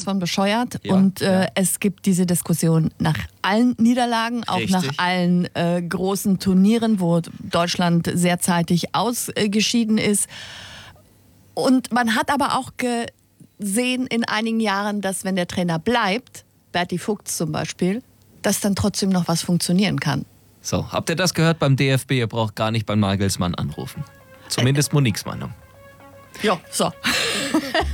von bescheuert. Ja, Und es gibt diese Diskussion nach allen Niederlagen, auch Richtig. nach allen großen Turnieren, wo Deutschland sehr zeitig ausgeschieden ist. Und man hat aber auch gesehen in einigen Jahren, dass wenn der Trainer bleibt, Berti Vogts zum Beispiel, dass dann trotzdem noch was funktionieren kann. So, habt ihr das gehört beim DFB? Ihr braucht gar nicht beim Nagelsmann anrufen. Zumindest Moniques Meinung. Ja, so.